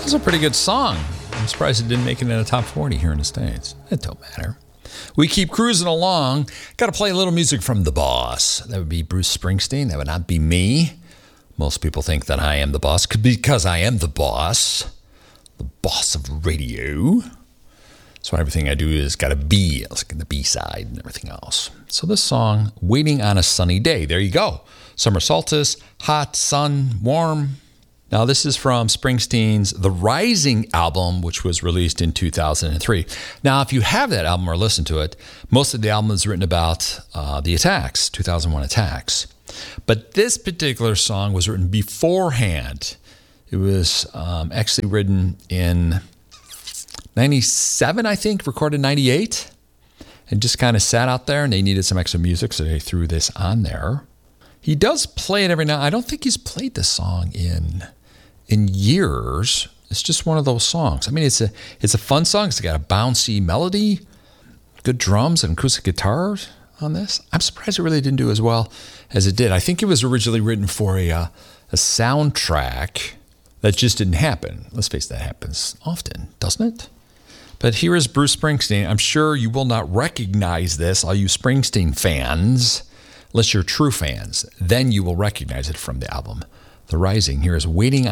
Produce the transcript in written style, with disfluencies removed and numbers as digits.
It's a pretty good song. I'm surprised it didn't make it in the top 40 here in the States. It don't matter. We keep cruising along. Got to play a little music from the boss. That would be Bruce Springsteen. That would not be me. Most people think that I am the boss because I am the boss of radio. So everything I do is got to be like the B-side and everything else. So this song, Waiting on a Sunny Day. There you go. Summer solstice, hot, sun, warm. Now, this is from Springsteen's The Rising album, which was released in 2003. Now, if you have that album or listen to it, most of the album is written about the attacks, 2001 attacks. But this particular song was written beforehand. It was actually written in 97, I think, recorded 98, and just kind of sat out there, and they needed some extra music, so they threw this on there. He does play it every now. I don't think he's played this song in years. It's just one of those songs. I mean, it's a fun song. It's got a bouncy melody, good drums and acoustic guitars on this. I'm surprised it really didn't do as well as it did. I think it was originally written for a soundtrack that just didn't happen. Let's face it, that happens often, doesn't it? But here is Bruce Springsteen. I'm sure you will not recognize this, all you Springsteen fans, unless you're true fans. Then you will recognize it from the album The Rising. Here is Waiting